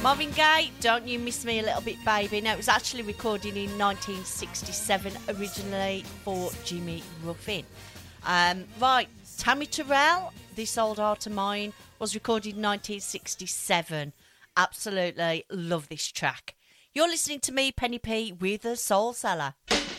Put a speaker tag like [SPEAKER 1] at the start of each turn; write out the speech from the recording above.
[SPEAKER 1] Marvin Gaye, Don't You Miss Me a Little Bit, Baby. Now, it was actually recorded in 1967, originally for Jimmy Ruffin. Right, Tammy Terrell, This Old Heart of Mine, was recorded in 1967. Absolutely love this track. You're listening to me, Penny P, with the Soul Seller.